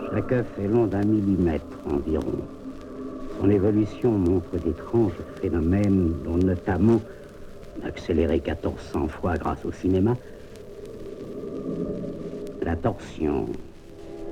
Chaque œuf est long d'1 millimètre environ. Son évolution montre d'étranges phénomènes, dont notamment, accéléré 1400 fois grâce au cinéma, la torsion.